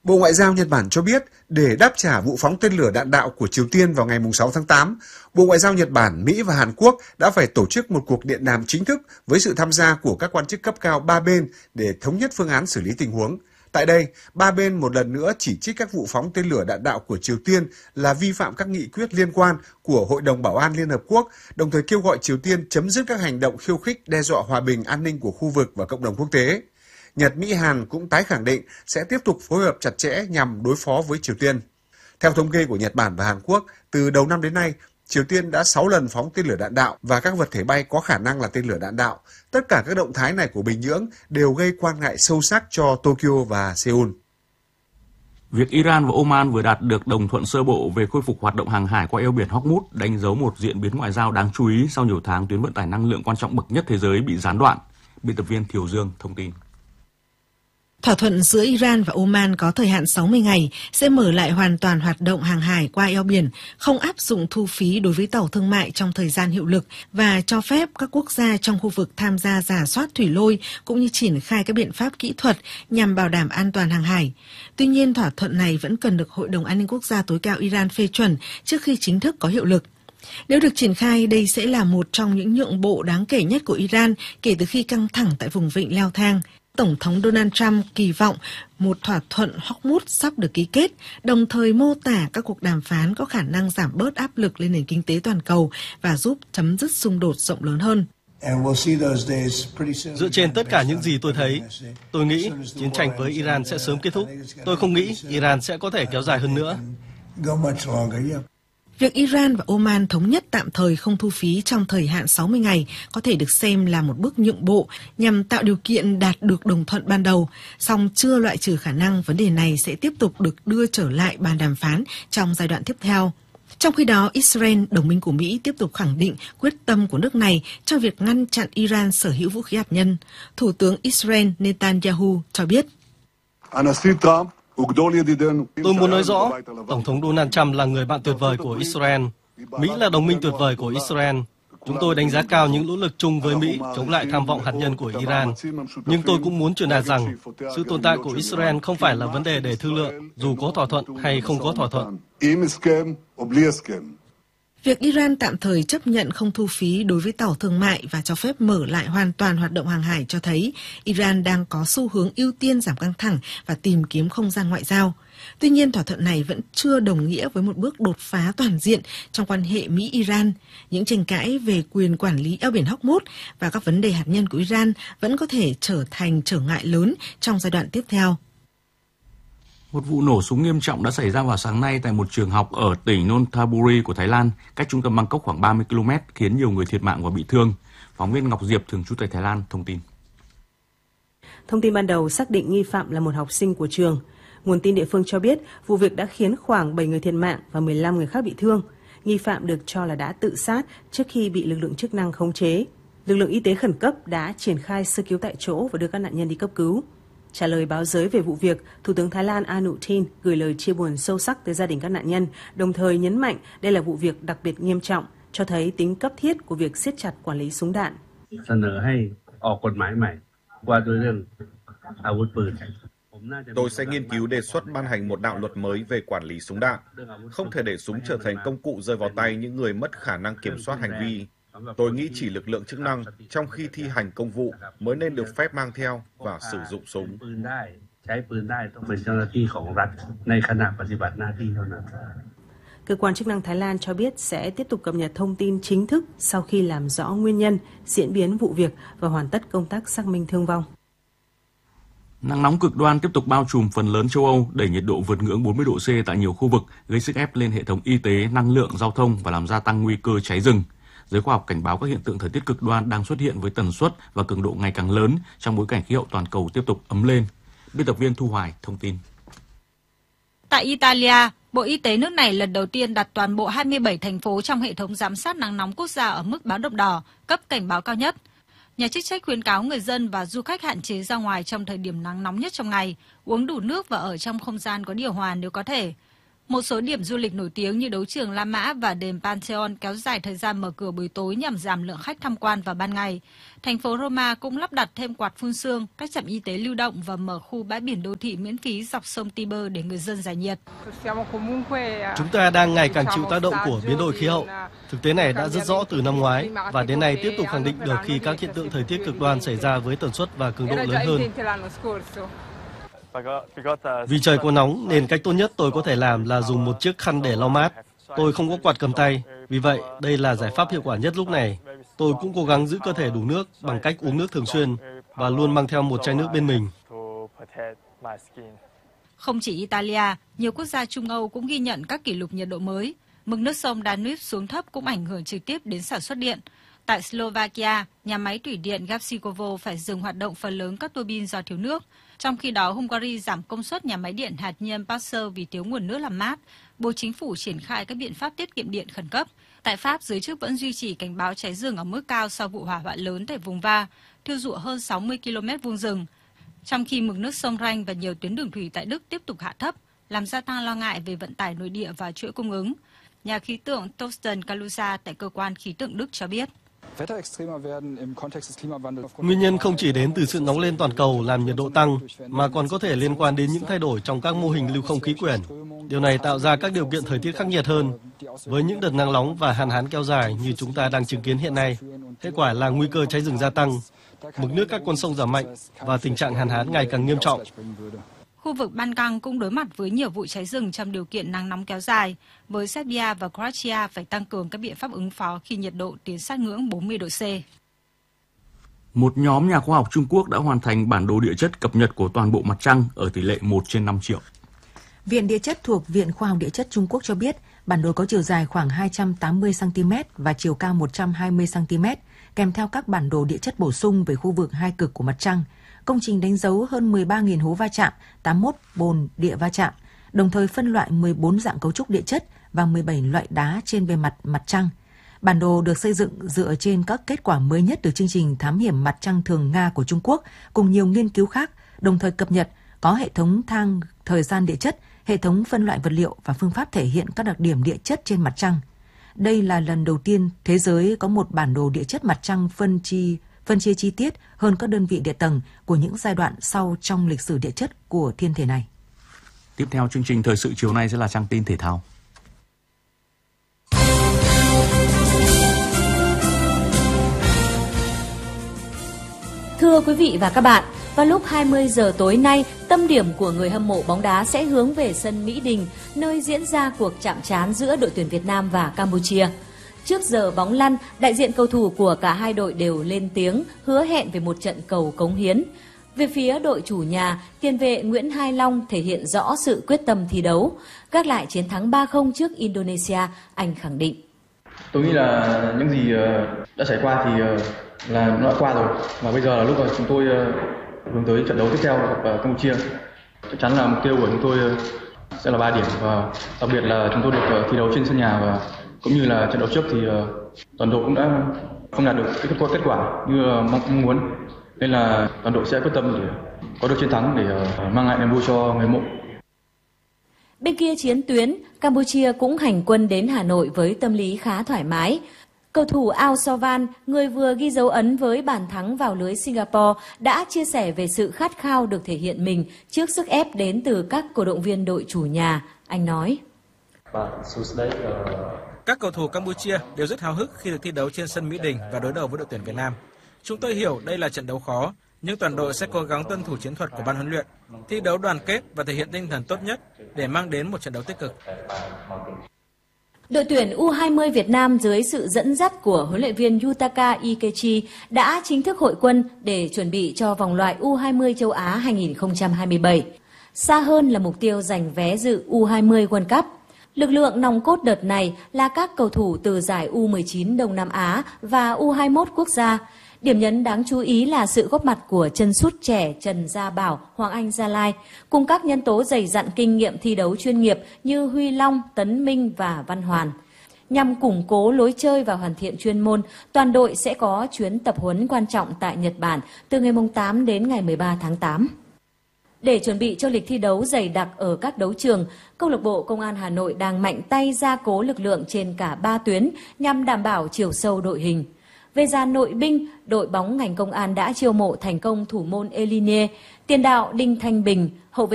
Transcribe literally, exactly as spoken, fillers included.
Bộ Ngoại giao Nhật Bản cho biết, để đáp trả vụ phóng tên lửa đạn đạo của Triều Tiên vào ngày sáu tháng tám, Bộ Ngoại giao Nhật Bản, Mỹ và Hàn Quốc đã phải tổ chức một cuộc điện đàm chính thức với sự tham gia của các quan chức cấp cao ba bên để thống nhất phương án xử lý tình huống. Tại đây, ba bên một lần nữa chỉ trích các vụ phóng tên lửa đạn đạo của Triều Tiên là vi phạm các nghị quyết liên quan của Hội đồng Bảo an Liên Hợp Quốc, đồng thời kêu gọi Triều Tiên chấm dứt các hành động khiêu khích đe dọa hòa bình an ninh của khu vực và cộng đồng quốc tế. Nhật, Mỹ, Hàn cũng tái khẳng định sẽ tiếp tục phối hợp chặt chẽ nhằm đối phó với Triều Tiên. Theo thống kê của Nhật Bản và Hàn Quốc, từ đầu năm đến nay, Triều Tiên đã sáu lần phóng tên lửa đạn đạo và các vật thể bay có khả năng là tên lửa đạn đạo. Tất cả các động thái này của Bình Nhưỡng đều gây quan ngại sâu sắc cho Tokyo và Seoul. Việc Iran và Oman vừa đạt được đồng thuận sơ bộ về khôi phục hoạt động hàng hải qua eo biển Hormuz đánh dấu một diễn biến ngoại giao đáng chú ý sau nhiều tháng tuyến vận tải năng lượng quan trọng bậc nhất thế giới bị gián đoạn. Biên tập viên Thiều Dương thông tin. Thỏa thuận giữa Iran và Oman có thời hạn sáu mươi ngày sẽ mở lại hoàn toàn hoạt động hàng hải qua eo biển, không áp dụng thu phí đối với tàu thương mại trong thời gian hiệu lực và cho phép các quốc gia trong khu vực tham gia rà soát thủy lôi cũng như triển khai các biện pháp kỹ thuật nhằm bảo đảm an toàn hàng hải. Tuy nhiên, thỏa thuận này vẫn cần được Hội đồng An ninh Quốc gia tối cao Iran phê chuẩn trước khi chính thức có hiệu lực. Nếu được triển khai, đây sẽ là một trong những nhượng bộ đáng kể nhất của Iran kể từ khi căng thẳng tại vùng vịnh leo thang. Tổng thống Donald Trump kỳ vọng một thỏa thuận Hormuz sắp được ký kết, đồng thời mô tả các cuộc đàm phán có khả năng giảm bớt áp lực lên nền kinh tế toàn cầu và giúp chấm dứt xung đột rộng lớn hơn. Dựa trên tất cả những gì tôi thấy, tôi nghĩ chiến tranh với Iran sẽ sớm kết thúc. Tôi không nghĩ Iran sẽ có thể kéo dài hơn nữa. Việc Iran và Oman thống nhất tạm thời không thu phí trong thời hạn sáu mươi ngày có thể được xem là một bước nhượng bộ nhằm tạo điều kiện đạt được đồng thuận ban đầu, song chưa loại trừ khả năng vấn đề này sẽ tiếp tục được đưa trở lại bàn đàm phán trong giai đoạn tiếp theo. Trong khi đó, Israel, đồng minh của Mỹ, tiếp tục khẳng định quyết tâm của nước này trong việc ngăn chặn Iran sở hữu vũ khí hạt nhân. Thủ tướng Israel Netanyahu cho biết. Tôi muốn nói rõ, Tổng thống Donald Trump là người bạn tuyệt vời của Israel. Mỹ là đồng minh tuyệt vời của Israel. Chúng tôi đánh giá cao những nỗ lực chung với Mỹ chống lại tham vọng hạt nhân của Iran. Nhưng tôi cũng muốn truyền đạt rằng, sự tồn tại của Israel không phải là vấn đề để thương lượng, dù có thỏa thuận hay không có thỏa thuận. Việc Iran tạm thời chấp nhận không thu phí đối với tàu thương mại và cho phép mở lại hoàn toàn hoạt động hàng hải cho thấy Iran đang có xu hướng ưu tiên giảm căng thẳng và tìm kiếm không gian ngoại giao. Tuy nhiên, thỏa thuận này vẫn chưa đồng nghĩa với một bước đột phá toàn diện trong quan hệ Mỹ-Iran. Những tranh cãi về quyền quản lý eo biển Hormuz và các vấn đề hạt nhân của Iran vẫn có thể trở thành trở ngại lớn trong giai đoạn tiếp theo. Một vụ nổ súng nghiêm trọng đã xảy ra vào sáng nay tại một trường học ở tỉnh Nonthaburi của Thái Lan, cách trung tâm Bangkok khoảng ba mươi ki lô mét, khiến nhiều người thiệt mạng và bị thương. Phóng viên Ngọc Diệp thường trú tại Thái Lan thông tin. Thông tin ban đầu xác định nghi phạm là một học sinh của trường. Nguồn tin địa phương cho biết vụ việc đã khiến khoảng bảy người thiệt mạng và mười lăm người khác bị thương. Nghi phạm được cho là đã tự sát trước khi bị lực lượng chức năng khống chế. Lực lượng y tế khẩn cấp đã triển khai sơ cứu tại chỗ và đưa các nạn nhân đi cấp cứu. Trả lời báo giới về vụ việc, Thủ tướng Thái Lan Anutin gửi lời chia buồn sâu sắc tới gia đình các nạn nhân, đồng thời nhấn mạnh đây là vụ việc đặc biệt nghiêm trọng, cho thấy tính cấp thiết của việc siết chặt quản lý súng đạn. Tôi sẽ nghiên cứu đề xuất ban hành một đạo luật mới về quản lý súng đạn. Không thể để súng trở thành công cụ rơi vào tay những người mất khả năng kiểm soát hành vi. Tôi nghĩ chỉ lực lượng chức năng trong khi thi hành công vụ mới nên được phép mang theo và sử dụng súng. Cơ quan chức năng Thái Lan cho biết sẽ tiếp tục cập nhật thông tin chính thức sau khi làm rõ nguyên nhân, diễn biến vụ việc và hoàn tất công tác xác minh thương vong. Nắng nóng cực đoan tiếp tục bao trùm phần lớn châu Âu, đẩy nhiệt độ vượt ngưỡng bốn mươi độ C tại nhiều khu vực, gây sức ép lên hệ thống y tế, năng lượng, giao thông và làm gia tăng nguy cơ cháy rừng. Giới khoa học cảnh báo các hiện tượng thời tiết cực đoan đang xuất hiện với tần suất và cường độ ngày càng lớn trong bối cảnh khí hậu toàn cầu tiếp tục ấm lên. Biên tập viên Thu Hoài thông tin. Tại Italia, Bộ Y tế nước này lần đầu tiên đặt toàn bộ hai mươi bảy thành phố trong hệ thống giám sát nắng nóng quốc gia ở mức báo động đỏ, cấp cảnh báo cao nhất. Nhà chức trách khuyến cáo người dân và du khách hạn chế ra ngoài trong thời điểm nắng nóng nhất trong ngày, uống đủ nước và ở trong không gian có điều hòa nếu có thể. Một số điểm du lịch nổi tiếng như đấu trường La Mã và đền Pantheon kéo dài thời gian mở cửa buổi tối nhằm giảm lượng khách tham quan vào ban ngày. Thành phố Roma cũng lắp đặt thêm quạt phun sương, các trạm y tế lưu động và mở khu bãi biển đô thị miễn phí dọc sông Tiber để người dân giải nhiệt. Chúng ta đang ngày càng chịu tác động của biến đổi khí hậu. Thực tế này đã rất rõ từ năm ngoái và đến nay tiếp tục khẳng định được khi các hiện tượng thời tiết cực đoan xảy ra với tần suất và cường độ lớn hơn. Vì trời quá nóng nên cách tốt nhất tôi có thể làm là dùng một chiếc khăn để lau mát. Tôi không có quạt cầm tay, vì vậy đây là giải pháp hiệu quả nhất lúc này. Tôi cũng cố gắng giữ cơ thể đủ nước bằng cách uống nước thường xuyên và luôn mang theo một chai nước bên mình. Không chỉ Italia, nhiều quốc gia Trung Âu cũng ghi nhận các kỷ lục nhiệt độ mới. Mực nước sông Danube xuống thấp cũng ảnh hưởng trực tiếp đến sản xuất điện. Tại Slovakia, nhà máy thủy điện Gabčíkovo phải dừng hoạt động phần lớn các tua bin do thiếu nước. Trong khi đó, Hungary giảm công suất nhà máy điện hạt nhân Pasteur vì thiếu nguồn nước làm mát. Bộ Chính phủ triển khai các biện pháp tiết kiệm điện khẩn cấp. Tại Pháp, giới chức vẫn duy trì cảnh báo cháy rừng ở mức cao sau vụ hỏa hoạn lớn tại vùng Va, thiêu rụi hơn sáu mươi ki lô mét vuông rừng. Trong khi mực nước sông Rhine và nhiều tuyến đường thủy tại Đức tiếp tục hạ thấp, làm gia tăng lo ngại về vận tải nội địa và chuỗi cung ứng. Nhà khí tượng Thorsten Kaluza tại cơ quan khí tượng Đức cho biết. Nguyên nhân không chỉ đến từ sự nóng lên toàn cầu làm nhiệt độ tăng, mà còn có thể liên quan đến những thay đổi trong các mô hình lưu không khí quyển. Điều này tạo ra các điều kiện thời tiết khắc nghiệt hơn. Với những đợt nắng nóng và hạn hán kéo dài như chúng ta đang chứng kiến hiện nay, hệ quả là nguy cơ cháy rừng gia tăng, mực nước các con sông giảm mạnh và tình trạng hạn hán ngày càng nghiêm trọng. Khu vực Ban Căng cũng đối mặt với nhiều vụ cháy rừng trong điều kiện nắng nóng kéo dài, với Serbia và Croatia phải tăng cường các biện pháp ứng phó khi nhiệt độ tiến sát ngưỡng bốn mươi độ C. Một nhóm nhà khoa học Trung Quốc đã hoàn thành bản đồ địa chất cập nhật của toàn bộ mặt trăng ở tỷ lệ một trên năm triệu. Viện Địa chất thuộc Viện Khoa học Địa chất Trung Quốc cho biết, bản đồ có chiều dài khoảng hai trăm tám mươi xăng ti mét và chiều cao một trăm hai mươi xăng ti mét, kèm theo các bản đồ địa chất bổ sung về khu vực hai cực của mặt trăng. Công trình đánh dấu hơn mười ba nghìn hố va chạm, tám mươi mốt bồn địa va chạm, đồng thời phân loại mười bốn dạng cấu trúc địa chất và mười bảy loại đá trên bề mặt mặt trăng. Bản đồ được xây dựng dựa trên các kết quả mới nhất từ chương trình thám hiểm mặt trăng thường Nga của Trung Quốc cùng nhiều nghiên cứu khác, đồng thời cập nhật có hệ thống thang thời gian địa chất, hệ thống phân loại vật liệu và phương pháp thể hiện các đặc điểm địa chất trên mặt trăng. Đây là lần đầu tiên thế giới có một bản đồ địa chất mặt trăng phân chi phân chia chi tiết hơn các đơn vị địa tầng của những giai đoạn sau trong lịch sử địa chất của thiên thể này. Tiếp theo chương trình thời sự chiều nay sẽ là trang tin thể thao. Thưa quý vị và các bạn, vào lúc hai mươi giờ tối nay, tâm điểm của người hâm mộ bóng đá sẽ hướng về sân Mỹ Đình, nơi diễn ra cuộc chạm trán giữa đội tuyển Việt Nam và Campuchia. Trước giờ bóng lăn, đại diện cầu thủ của cả hai đội đều lên tiếng hứa hẹn về một trận cầu cống hiến. Về phía đội chủ nhà, tiền vệ Nguyễn Hai Long thể hiện rõ sự quyết tâm thi đấu. Gác lại chiến thắng ba không trước Indonesia, anh khẳng định. Tôi nghĩ là những gì đã trải qua thì là nó đã qua rồi. Và bây giờ là lúc mà chúng tôi hướng tới trận đấu tiếp theo gặp Campuchia. Chắc chắn là mục tiêu của chúng tôi sẽ là ba điểm. Và đặc biệt là chúng tôi được thi đấu trên sân nhà và cũng như là trận đấu trước thì toàn đội cũng đã không đạt được kết quả kết quả như mong muốn, nên là toàn đội sẽ quyết tâm để có được chiến thắng để mang lại niềm vui cho người hâm mộ. Bên kia chiến tuyến, Campuchia cũng hành quân đến Hà Nội với tâm lý khá thoải mái. Cầu thủ Ao Sovan, người vừa ghi dấu ấn với bàn thắng vào lưới Singapore, đã chia sẻ về sự khát khao được thể hiện mình trước sức ép đến từ các cổ động viên đội chủ nhà. Anh nói: Các cầu thủ Campuchia đều rất háo hức khi được thi đấu trên sân Mỹ Đình và đối đầu với đội tuyển Việt Nam. Chúng tôi hiểu đây là trận đấu khó, nhưng toàn đội sẽ cố gắng tuân thủ chiến thuật của ban huấn luyện, thi đấu đoàn kết và thể hiện tinh thần tốt nhất để mang đến một trận đấu tích cực. Đội tuyển U hai mươi Việt Nam dưới sự dẫn dắt của huấn luyện viên Yutaka Ikechi đã chính thức hội quân để chuẩn bị cho vòng loại U hai mươi châu Á hai không hai bảy. Xa hơn là mục tiêu giành vé dự U hai mươi World Cup. Lực lượng nòng cốt đợt này là các cầu thủ từ giải U mười chín Đông Nam Á và U hai mươi mốt quốc gia. Điểm nhấn đáng chú ý là sự góp mặt của chân sút trẻ Trần Gia Bảo, Hoàng Anh Gia Lai, cùng các nhân tố dày dặn kinh nghiệm thi đấu chuyên nghiệp như Huy Long, Tấn Minh và Văn Hoàn. Nhằm củng cố lối chơi và hoàn thiện chuyên môn, toàn đội sẽ có chuyến tập huấn quan trọng tại Nhật Bản từ ngày tám đến ngày mười ba tháng tám. Để chuẩn bị cho lịch thi đấu dày đặc ở các đấu trường, Câu lạc bộ Công an Hà Nội đang mạnh tay gia cố lực lượng trên cả ba tuyến nhằm đảm bảo chiều sâu đội hình. Về dàn nội binh, đội bóng ngành công an đã chiêu mộ thành công thủ môn Eline, tiền đạo Đinh Thanh Bình, hậu vệ